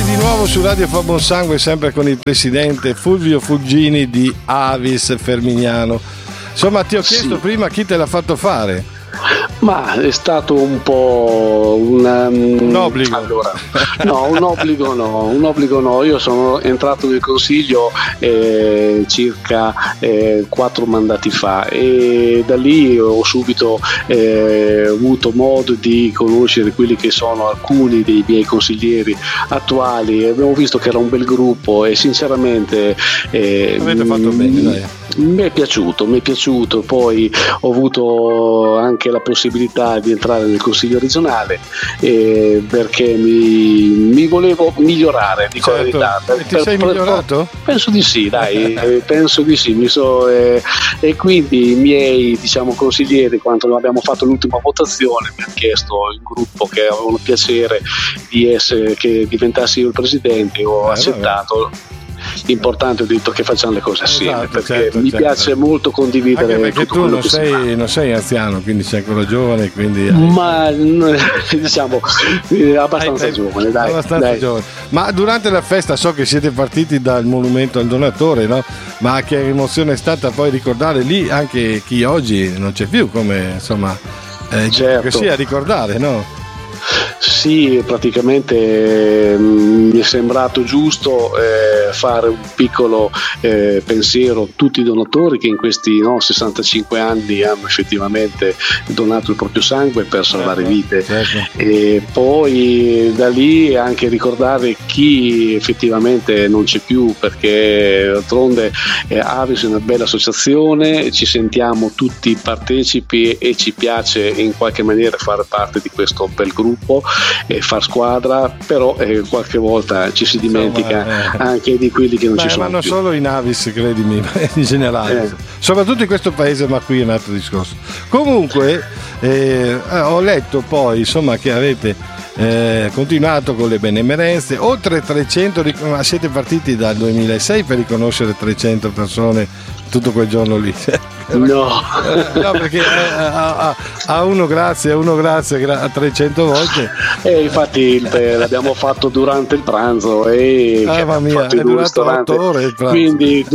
Di nuovo su Radio Fa Buon Sangue, sempre con il presidente Fulvio Fulgini di Avis Fermignano. Insomma, ti ho chiesto prima chi te l'ha fatto fare. Ma è stato un po' un obbligo. Allora, no, un obbligo no. Io sono entrato nel consiglio circa 4 mandati fa e da lì ho subito avuto modo di conoscere quelli che sono alcuni dei miei consiglieri attuali. Abbiamo visto che era un bel gruppo e sinceramente avete fatto bene, dai. Mi è piaciuto, poi ho avuto anche la possibilità di entrare nel consiglio regionale perché mi volevo migliorare, dico la verità. Ti sei migliorato? Penso di sì, dai, penso di sì. E quindi i miei consiglieri, quando abbiamo fatto l'ultima votazione, mi hanno chiesto il gruppo che avevano piacere che diventassi io il presidente, ho accettato. L'importante, ho detto che facciamo le cose assieme, perché mi piace molto condividere. Anche perché tu non sei anziano, quindi sei ancora giovane, quindi ma abbastanza giovane, dai. Giovane. Ma durante la festa so che siete partiti dal monumento al donatore, no? Ma che emozione è stata poi ricordare lì anche chi oggi non c'è più, come insomma che sia ricordare, no? Sì, praticamente mi è sembrato giusto fare un piccolo pensiero a tutti i donatori che in questi 65 anni hanno effettivamente donato il proprio sangue per salvare vite. E poi da lì anche ricordare chi effettivamente non c'è più, perché d'altronde Avis è una bella associazione, ci sentiamo tutti partecipi e ci piace in qualche maniera fare parte di questo bel gruppo e far squadra, però qualche volta ci si dimentica anche di quelli che non ci sono ma non più. Solo in Avis, credimi, in generale, soprattutto in questo paese, ma qui è un altro discorso. Comunque ho letto poi insomma che avete continuato con le benemerenze, oltre 300, ma siete partiti dal 2006 per riconoscere 300 persone tutto quel giorno lì. No, perché a uno grazie a 300 volte. Infatti l'abbiamo fatto durante il pranzo mamma mia, è durato 8 ore il pranzo. Quindi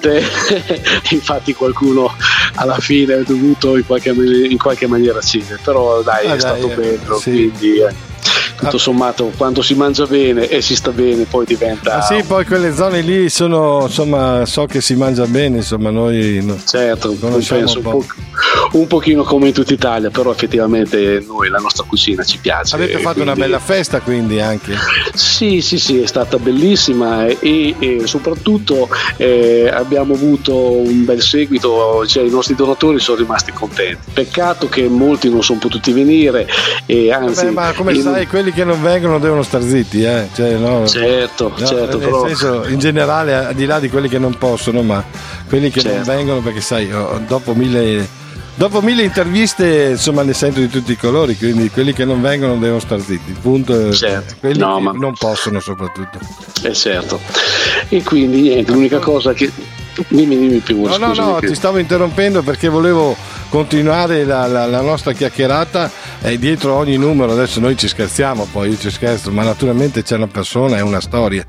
infatti qualcuno alla fine è dovuto in qualche maniera cedere, però è stato bello, sì. Quindi tutto sommato quando si mangia bene e si sta bene poi diventa poi quelle zone lì sono, insomma, so che si mangia bene, insomma, noi certo penso un pochino come in tutta Italia, però effettivamente noi la nostra cucina ci piace. Avete fatto una bella festa, quindi anche sì, è stata bellissima e soprattutto abbiamo avuto un bel seguito, cioè i nostri donatori sono rimasti contenti. Peccato che molti non sono potuti venire e anzi ma come sai, quelli che non vengono devono star zitti, certo nel però senso, in generale, al di là di quelli che non possono, ma quelli che non vengono, perché sai, dopo mille interviste, insomma, ne sento di tutti i colori, quindi quelli che non vengono devono star zitti, punto. Quelli che non possono soprattutto. Certo. E quindi niente, l'unica cosa che dimmi più. No, ti stavo interrompendo perché volevo continuare la nostra chiacchierata dietro ogni numero. Adesso noi ci scherziamo, poi io ci scherzo, ma naturalmente c'è una persona, è una storia.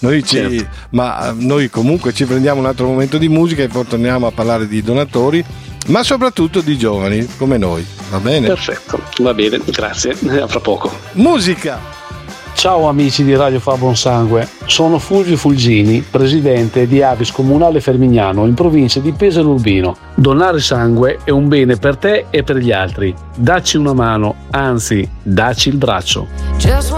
Ma noi comunque ci prendiamo un altro momento di musica e poi torniamo a parlare di donatori, ma soprattutto di giovani come noi, va bene? Perfetto, va bene, grazie, a fra poco. Musica! Ciao amici di Radio Fa Buon Sangue, sono Fulvio Fulgini, presidente di Avis Comunale Fermignano in provincia di Pesaro Urbino. Donare sangue è un bene per te e per gli altri. Dacci una mano, anzi, dacci il braccio.